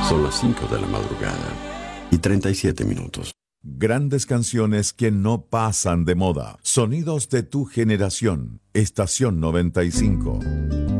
Son las 5 de la madrugada y 37 minutos. Grandes canciones que no pasan de moda. Sonidos de tu generación. Estación 95.